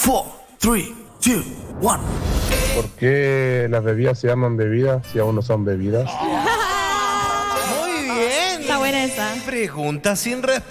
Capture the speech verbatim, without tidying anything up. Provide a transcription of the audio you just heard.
four, three, two, one. ¿Por qué las bebidas se llaman bebidas si aún no son bebidas? Muy bien. Está buena esa. Pregunta sin respuesta.